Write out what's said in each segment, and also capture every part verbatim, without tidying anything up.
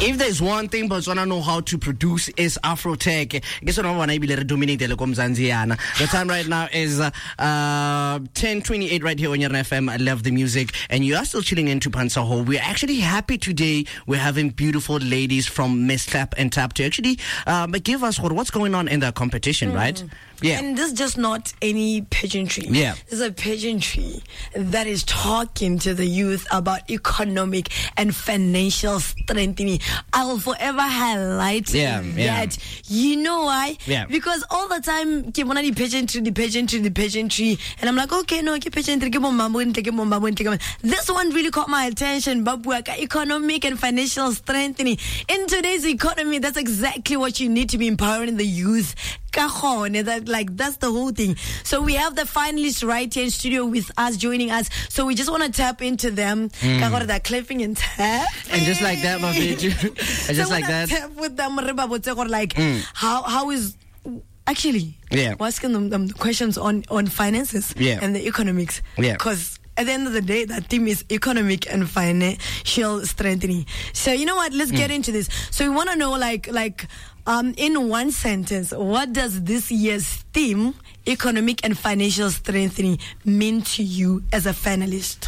If there's one thing Botswana know how to produce is Afrotech. Guess what? I believe dominate telekom Zanziana. The time right now is uh, uh, ten twenty-eight right here on your F M. I love the music, and you are still chilling into Pansa Hall. We're actually happy today. We're having beautiful ladies from Miss Clap and Tap to actually um, give us what's going on in the competition, mm. right? Yeah. And this is just not any pageantry. Yeah. This is a pageantry that is talking to the youth about economic and financial strengthening. I will forever highlight yeah, that. Yeah. You know why? Yeah. Because all the time, keep on the pageantry, the pageantry, the pageantry. And I'm like, okay, no, keep pageantry, keep on mambo, keep on mambo, keep on. This one really caught my attention. Babuaka, economic and financial strengthening. In today's economy, that's exactly what you need to be empowering the youth. That, like, that's the whole thing. So we have the finalists right here in studio with us, joining us. So we just want to tap into them. Mm. They're clapping and tap. And just like that, my baby. just so like that. Tap with them, like, mm. how how is actually yeah. we're asking them, them questions on, on finances yeah. and the economics. Yeah. Because at the end of the day, that theme is economic and financial strengthening. So you know what? Let's mm. get into this. So we want to know, like, like, um, in one sentence, what does this year's theme, economic and financial strengthening, mean to you as a finalist?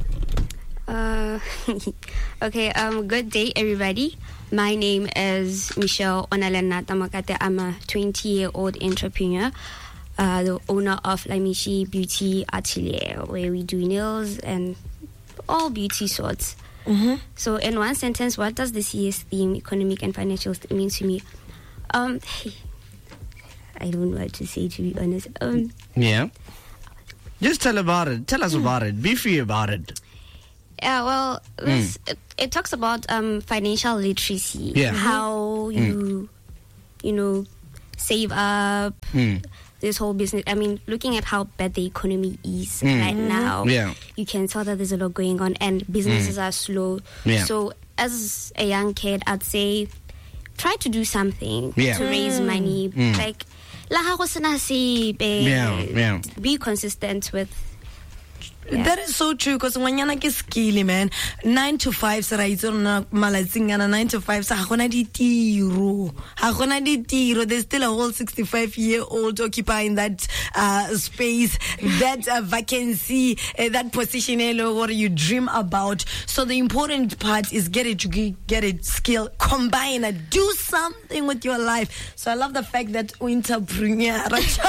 Uh, okay. Um, good day, everybody. My name is Michelle Onalena Tamakate. I'm a twenty-year-old entrepreneur. Uh, the owner of Lamishi Beauty Atelier, where we do nails and all beauty sorts. Mm-hmm. So, in one sentence, what does this year's theme, economic and financial, mean to me? Um, I don't know what to say, to be honest. Um, yeah. Just tell about it. Tell us mm. about it. Be free about it. Yeah, well, this, mm. it, it talks about um financial literacy. Yeah. How you, mm. you know, save up. Mm. This whole business, I mean, looking at how bad the economy is mm. right now, yeah. you can tell that there's a lot going on and businesses mm. are slow. Yeah. So as a young kid, I'd say try to do something yeah. to raise mm. money. Mm. Like, yeah, yeah. be consistent with. Yeah. That is so true, because when you're like skilly, man, nine to five, so right, so nine to five, so hagona di tiro, hagona di tiro. There's still a whole sixty-five-year-old occupying that uh, space, that uh, vacancy, uh, that position, what you dream about. So the important part is get it, get it, skill, combine it, do something with your life. So I love the fact that entrepreneur,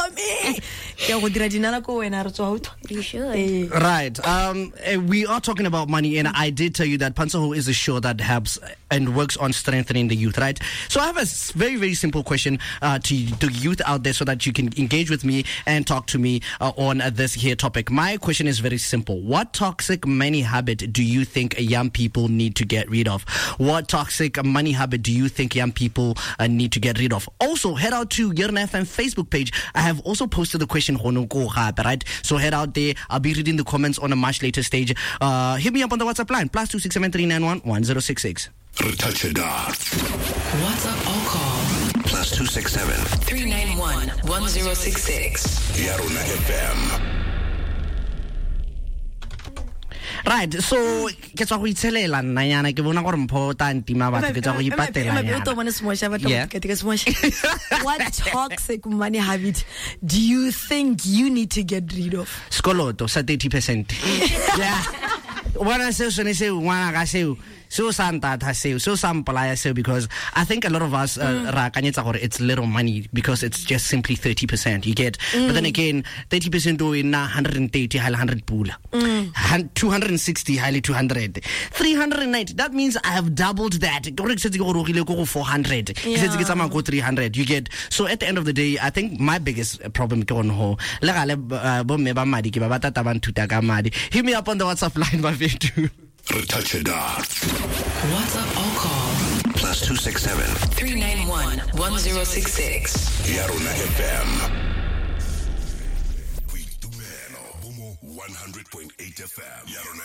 you should. Right. Um, we are talking about money, and I did tell you that Pansaho is a show that helps and works on strengthening the youth, right? So I have a very, very simple question uh, to the youth out there so that you can engage with me and talk to me uh, on uh, this here topic. My question is very simple. What toxic money habit do you think young people need to get rid of? What toxic money habit do you think young people uh, need to get rid of? Also, head out to Yerna F M Facebook page. I have also posted the question, right? So head out there. I'll be reading the comments on a much later stage. Uh, hit me up on the WhatsApp line, plus two six seven three nine one one zero six six. WhatsApp or call plus two six seven three nine one one zero six six. Yarona F M. Right, so ke tswa go itshelela nna yana ke bona gore mpho ta ntima batho ke tswa go ipatela yana. What toxic money habit do you think you need to get rid of? Skoloto sa thirty percent. Yeah. When se sone se ngwana ga seo so santa taseo so sampolaya seo, because I think a lot of us uh, ra kanyetsa gore it's little money because it's just simply thirty percent, you get. Mm. But then again, thirty percent do in one hundred thirty high one hundred pula. Mm. two hundred sixty highly two hundred. three hundred ninety, that means I have doubled that. four hundred. Yeah. three hundred, you get. So at the end of the day, I think my biggest problem ke on ho le gale bo me ba madi ke ba batata ba nthuta ka madi. Hit me up on the WhatsApp line by video. WhatsApp or call plus two six seven three nine one one zero six six. Yarona F M. one hundred point eight F M. Yarona